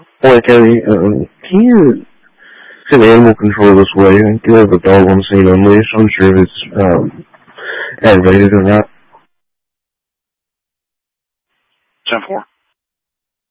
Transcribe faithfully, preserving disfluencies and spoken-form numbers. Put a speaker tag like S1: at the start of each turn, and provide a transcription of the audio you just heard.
S1: Boy, Kelly, um, can you send animal control this way and get the dog on scene on leash? I'm sure it's um, aggravated or not.
S2: ten four.